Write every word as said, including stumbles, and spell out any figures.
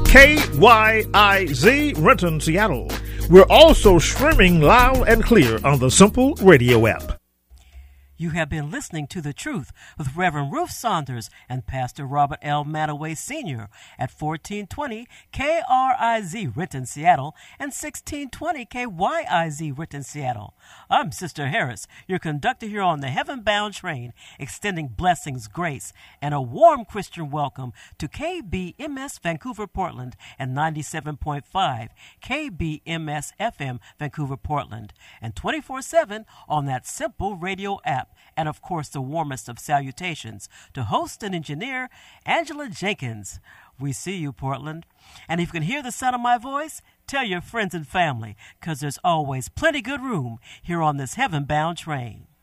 K Y I Z Renton, Seattle. We're also streaming loud and clear on the Simple Radio app. You have been listening to The Truth with Reverend Ruth Saunders and Pastor Robert L. Manaway Senior at fourteen twenty K R I Z Renton, Seattle, and sixteen twenty K Y I Z Renton, Seattle. I'm Sister Harris, your conductor here on the Heaven-Bound Train, extending blessings, grace, and a warm Christian welcome to K B M S Vancouver, Portland, and ninety-seven point five K B M S F M Vancouver, Portland, and twenty-four seven on that Simple Radio app. And, of course, the warmest of salutations to host and engineer Angela Jenkins. We see you, Portland. And if you can hear the sound of my voice, tell your friends and family, because there's always plenty good room here on this heaven-bound train.